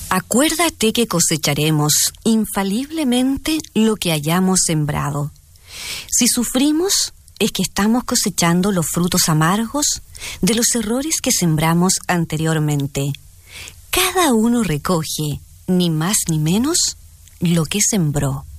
Acuérdate que cosecharemos infaliblemente lo que hayamos sembrado. Si sufrimos, es que estamos cosechando los frutos amargos de los errores que sembramos anteriormente. Cada uno recoge, ni más ni menos, lo que sembró.